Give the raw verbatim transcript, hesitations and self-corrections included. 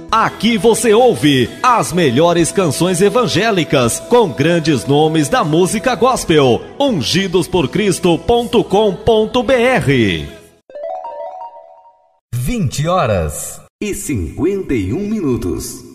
Aqui você ouve as melhores canções evangélicas com grandes nomes da música gospel. ungidos por cristo ponto com ponto br. vinte horas e cinquenta e um minutos.